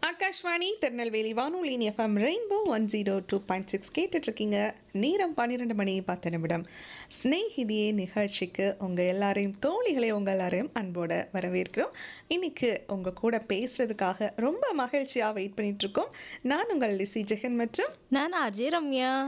ஆகாஷ்வாணி திருநெல்வேலி வானொலியின் FM rainbow 102.6 கேட்டுட்ருக்கீங்க. நேரம் 12 மணி 10 நிமிடம். ஸ்நேகிதியே நிகழ்ச்சிக்கு உங்கள் எல்லாரையும் தோழிகளை உங்கள் எல்லாரையும் அன்போடு வரவேற்கிறோம். இன்னைக்கு உங்கள் கூட பேசுறதுக்காக ரொம்ப மகிழ்ச்சியாக வெயிட் பண்ணிகிட்ருக்கோம். நான் உங்கள் லிசி ஜெகன் மற்றும் நான் அஜய் ரம்யா.